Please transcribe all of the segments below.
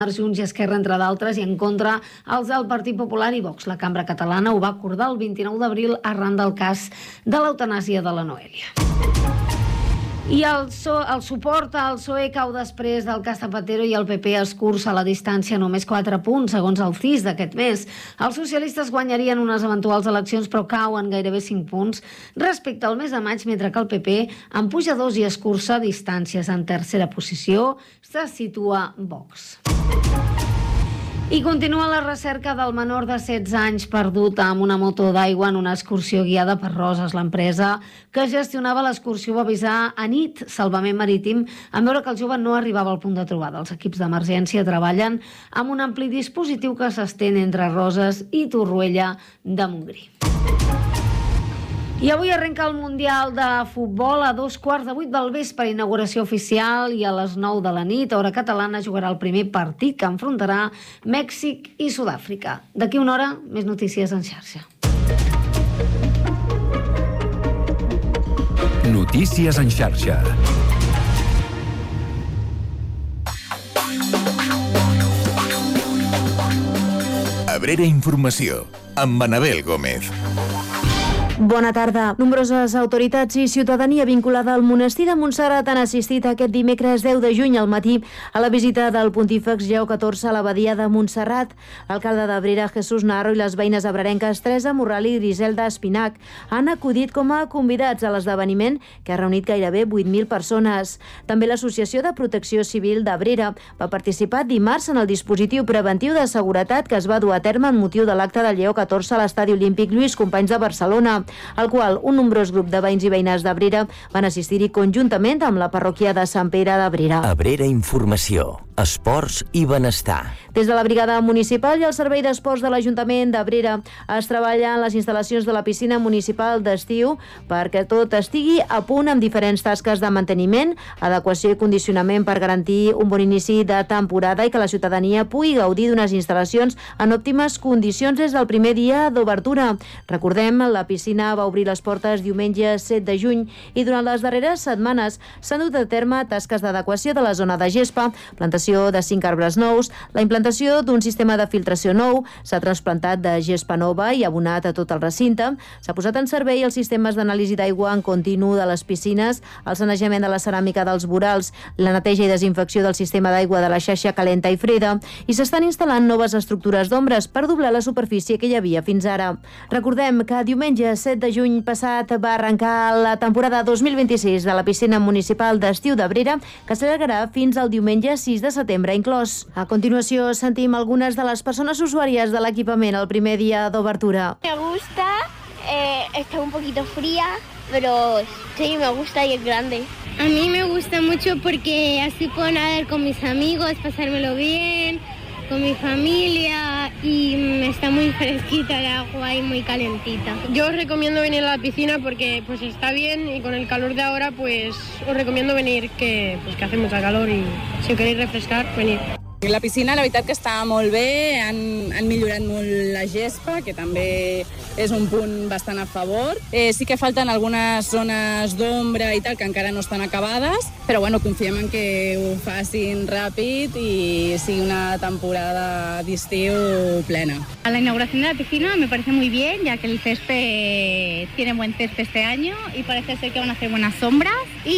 Junts i Esquerra, entre d'altres, i en contra els del Partit Popular i Vox. La Cambra Catalana ho va acordar el 29 d'abril arran del cas de l'eutanàsia de la Noèlia. I el suport al PSOE cau després del cas Zapatero i el PP escurça la distància a només 4 punts, segons el CIS d'aquest mes. Els socialistes guanyarien unes eventuals eleccions, però cauen gairebé 5 punts respecte al mes de maig, mentre que el PP en puja 2 i escurça distàncies. En tercera posició se situa Vox. I continua la recerca del menor de 16 anys perdut amb una moto d'aigua en una excursió guiada per Roses. L'empresa que gestionava l'excursió va avisar a nit Salvament Marítim en veure que el jove no arribava al punt de trobada. Els equips d'emergència treballen amb un ampli dispositiu que s'estén entre Roses i Torroella de Montgrí. I avui arrenca el Mundial de Futbol a 7:15 del vespre, inauguració oficial, i a les 9 de la nit, hora catalana, jugarà el primer partit que enfrontarà Mèxic i Sud-àfrica. D'aquí una hora, més notícies en xarxa. Notícies en xarxa. Abrera Informació, amb Anabel Gómez. Bona tarda. Nombroses autoritats i ciutadania vinculada al monestir de Montserrat han assistit aquest dimecres 10 de juny al matí a la visita del pontífex Lleó XIV a l'abadia de Montserrat. L'alcalde d'Abrera, Jesús Narro, i les veïnes abrerenques Teresa Morral i Griselda Espinac han acudit com a convidats a l'esdeveniment que ha reunit gairebé 8.000 persones. També l'Associació de Protecció Civil d'Abrera va participar dimarts en el dispositiu preventiu de seguretat que es va dur a terme en motiu de l'acte de Lleó XIV a l'Estadi Olímpic Lluís Companys de Barcelona, al qual un nombrós grup de veïns i veïnes d'Abrera van assistir-hi conjuntament amb la parròquia de Sant Pere d'Abrera. Abrera Informació, esports i benestar. Des de la brigada municipal i el servei d'esports de l'Ajuntament d'Abrera es treballa en les instal·lacions de la piscina municipal d'estiu perquè tot estigui a punt amb diferents tasques de manteniment, adequació i condicionament per garantir un bon inici de temporada i que la ciutadania pugui gaudir d'unes instal·lacions en òptimes condicions des del primer dia d'obertura. Recordem, la piscina va obrir les portes diumenge 7 de juny i durant les darreres setmanes s'han dut a terme tasques d'adequació de la zona de gespa, plantació de 5 arbres nous, la implantació d'un sistema de filtració nou, s'ha transplantat de gespa nova i abonat a tot el recinte, s'ha posat en servei els sistemes d'anàlisi d'aigua en continu de les piscines, el sanejament de la ceràmica dels vorals, la neteja i desinfecció del sistema d'aigua de la xarxa calenta i freda i s'estan instal·lant noves estructures d'ombres per doblar la superfície que hi havia fins ara. Recordem que diumenge 7 de juny passat va arrencar la temporada 2026 de la piscina municipal d'estiu d'Abrera, que s'allargarà fins al diumenge 6 de setembre inclòs. A continuació sentim algunes de les persones usuàries de l'equipament el primer dia d'obertura. Me gusta, está un poquito fría, pero sí, me gusta y es grande. A mí me gusta mucho porque así puedo nadar con mis amigos, pasármelo bien, con mi familia, y está muy fresquita el agua y muy calentita. Yo os recomiendo venir a la piscina porque pues está bien, y con el calor de ahora pues os recomiendo venir, que hace mucha calor y si queréis refrescar, venir. La piscina, la veritat que està molt bé, han millorat molt la gespa, que també és un punt bastant a favor. Sí que falten algunes zones d'ombra i tal que encara no estan acabades, però bueno, confiem en que ho facin ràpid i sigui una temporada d'estiu plena. A la inauguración de la piscina me parece muy bien, ya que el césped tiene buen césped este año y parece ser que van a hacer buenas sombras,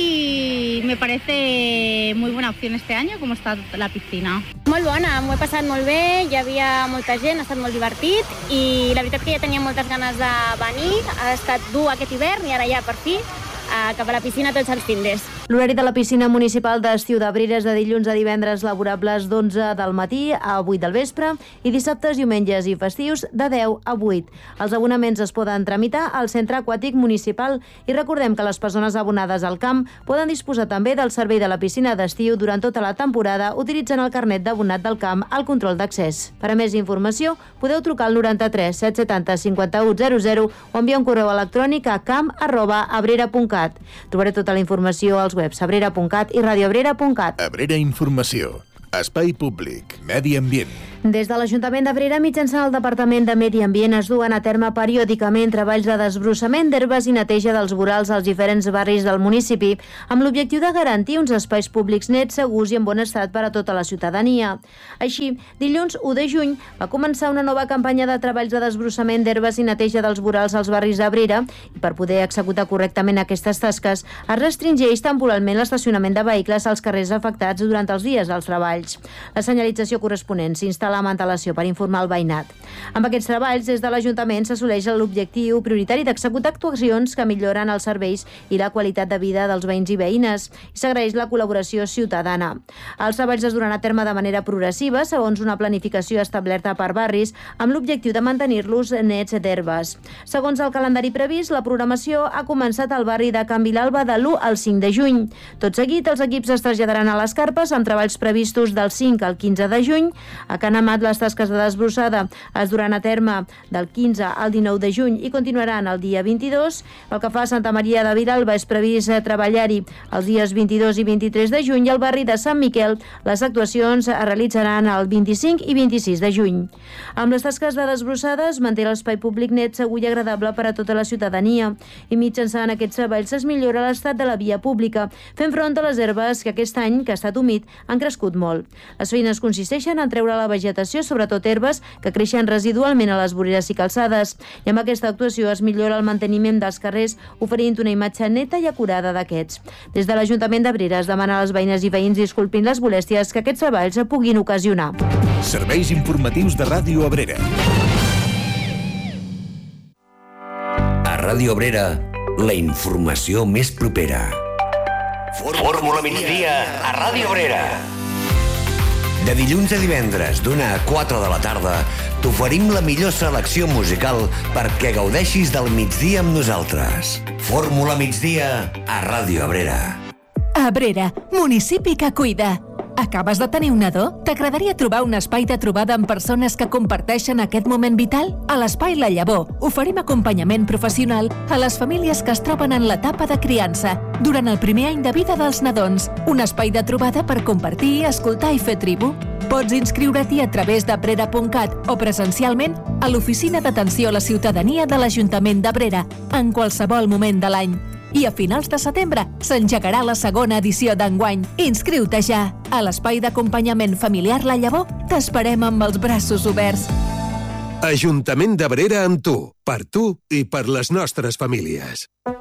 y me parece muy buena opción este año como está la piscina. Molt bona, m'ho he passat molt bé, hi havia molta gent, ha estat molt divertit i la veritat que ja tenia moltes ganes de venir, ha estat dur aquest hivern i ara ja per fi cap a la piscina tots els findes. L'horari de la piscina municipal d'estiu d'Abrera és de dilluns a divendres laborables d'11 del matí a 8 del vespre i dissabtes, diumenges i festius de 10 a 8. Els abonaments es poden tramitar al Centre Aquàtic Municipal i recordem que les persones abonades al camp poden disposar també del servei de la piscina d'estiu durant tota la temporada utilitzant el carnet d'abonat del camp al control d'accés. Per a més informació podeu trucar al 93 770 51 00 o enviar un correu electrònic a camp@abrera.cat. Trobareu tota la informació als webs abrera.cat i radioabrera.cat. Abrera Informació. Espai públic. Medi ambient. Des de l'Ajuntament d'Abrera, mitjançant el Departament de Medi Ambient, es duen a terme periòdicament treballs de desbrossament d'herbes i neteja dels vorals als diferents barris del municipi, amb l'objectiu de garantir uns espais públics nets, segurs i en bon estat per a tota la ciutadania. Així, dilluns 1 de juny va començar una nova campanya de treballs de desbrossament d'herbes i neteja dels vorals als barris d'Abrera, i per poder executar correctament aquestes tasques es restringeix temporalment l'estacionament de vehicles als carrers afectats durant els dies dels treballs. La senyalització corresponent s'instal·la amb antelació per informar el veïnat. Amb aquests treballs, des de l'Ajuntament s'assoleix l'objectiu prioritari d'executar actuacions que milloren els serveis i la qualitat de vida dels veïns i veïnes, i s'agraeix la col·laboració ciutadana. Els treballs es duran a terme de manera progressiva, segons una planificació establerta per barris, amb l'objectiu de mantenir-los nets d'herbes. Segons el calendari previst, la programació ha començat al barri de Can Vilalba de l'1 al 5 de juny. Tot seguit, els equips es traslladaran a les carpes amb treballs previstos del 5 al 15 de juny. A Can Amat, les tasques de desbrossada es duran a terme del 15 al 19 de juny i continuaran el dia 22. Pel que fa a Santa Maria de Vilalba, és previst treballar-hi els dies 22 i 23 de juny, i al barri de Sant Miquel les actuacions es realitzaran el 25 i 26 de juny. Amb les tasques de desbrossada es manté l'espai públic net, segur i agradable per a tota la ciutadania, i mitjançant aquests treballs es millora l'estat de la via pública, fent front a les herbes que aquest any, que ha estat humit, han crescut molt. Les feines consisteixen en treure la vegetació, sobretot herbes que creixen residualment a les voreres i calçades, i amb aquesta actuació es millora el manteniment dels carrers, oferint una imatge neta i acurada d'aquests. Des de l'Ajuntament d'Abrera es demana a les veïnes i veïns disculpin les molèsties que aquests treballs puguin ocasionar. Serveis informatius de Ràdio Abrera. A Ràdio Abrera, la informació més propera. Fórmula migdia a Ràdio Abrera. De dilluns a divendres, d'1 a 4 de la tarda, t'oferim la millor selecció musical perquè gaudeixis del migdia amb nosaltres. Fórmula migdia a Ràdio Abrera. Abrera, municipi que cuida. Acabes de tenir un nadó? T'agradaria trobar un espai de trobada amb persones que comparteixen aquest moment vital? A l'Espai La Llavor oferim acompanyament professional a les famílies que es troben en l'etapa de criança durant el primer any de vida dels nadons. Un espai de trobada per compartir, escoltar i fer tribu. Pots inscriure-t'hi a través d'abrera.cat o presencialment a l'Oficina d'Atenció a la Ciutadania de l'Ajuntament d'Abrera en qualsevol moment de l'any. I a finals de setembre s'engegarà la segona edició d'enguany. Inscriu-te ja! A l'espai d'acompanyament familiar La Llavor t'esperem amb els braços oberts. Ajuntament d'Abrera amb tu, per tu i per les nostres famílies.